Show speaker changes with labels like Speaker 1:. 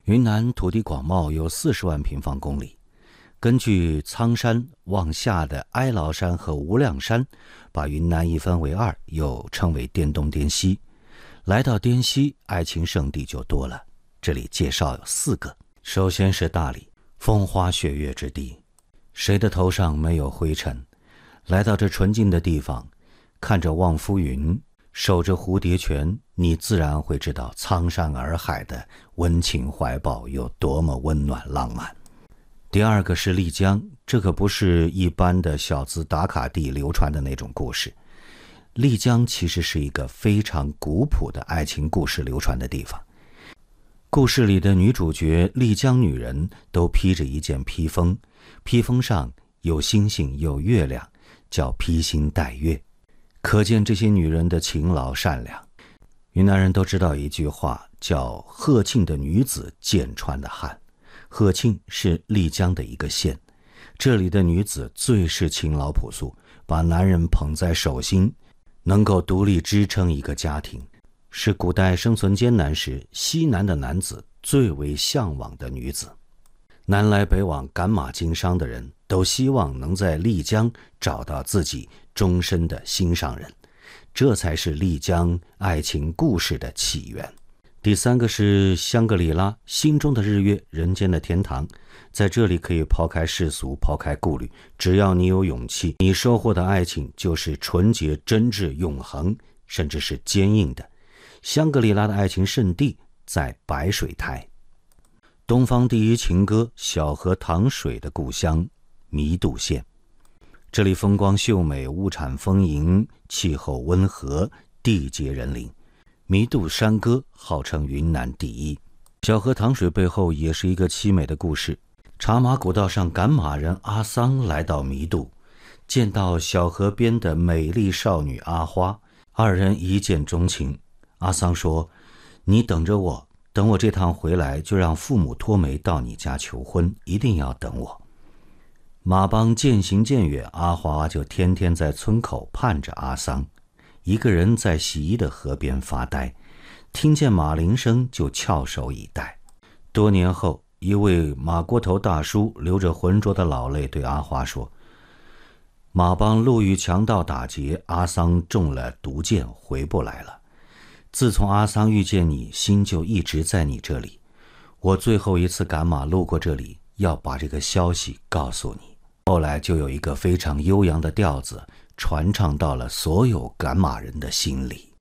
Speaker 1: 云南土地广袤，有40万平方公里。根据苍山往下的哀牢山和无量山，把云南一分为二，又称为滇东滇西。来到滇西，爱情圣地就多了。这里介绍有4个。首先是大理，风花雪月之地，谁的头上没有灰尘？来到这纯净的地方，看着望夫云，守着蝴蝶泉，你自然会知道苍山洱海的温情怀抱有多么温暖浪漫。第二个是丽江，这可不是一般的小资打卡地流传的那种故事。丽江其实是一个非常古朴的爱情故事流传的地方。故事里的女主角丽江女人都披着一件披风，披风上有星星有月亮，叫披星戴月，可见这些女人的勤劳善良。云南人都知道一句话，叫鹤庆的女子剑穿的汉。鹤庆是丽江的一个县，这里的女子最是勤劳朴素，把男人捧在手心，能够独立支撑一个家庭，是古代生存艰难时西南的男子最为向往的女子。南来北往赶马经商的人都希望能在丽江找到自己终身的心上人，这才是丽江爱情故事的起源。第3个是香格里拉，心中的日月，人间的天堂。在这里可以抛开世俗，抛开顾虑，只要你有勇气，你收获的爱情就是纯洁、真挚、永恒，甚至是坚硬的。香格里拉的爱情圣地在白水台。东方第一情歌，小河淌水的故乡弥渡县，这里风光秀美，物产丰盈，气候温和，地结人灵。弥渡山歌号称云南第一。小河淌水背后也是一个凄美的故事。茶马古道上赶马人阿桑来到弥渡，见到小河边的美丽少女阿花，二人一见钟情。阿桑说，你等着我，等我这趟回来就让父母托媒到你家求婚，一定要等我。马帮渐行渐远，阿花就天天在村口盼着阿桑，一个人在洗衣的河边发呆，听见马铃声就翘首以待。多年后，一位马锅头大叔流着浑浊的老泪对阿花说，马帮路遇强盗打劫，阿桑中了毒箭回不来了。自从阿桑遇见你，心就一直在你这里。我最后一次赶马路过这里，要把这个消息告诉你。后来就有一个非常悠扬的调子传唱到了所有赶马人的心里。